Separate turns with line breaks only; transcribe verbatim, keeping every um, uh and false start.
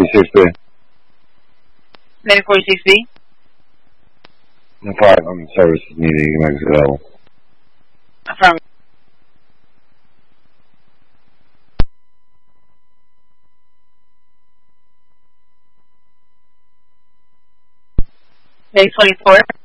forty-six B.
Medic forty-six B.
five, I'm service is needed. You can make it available.
Affirmative. Medic twenty-four.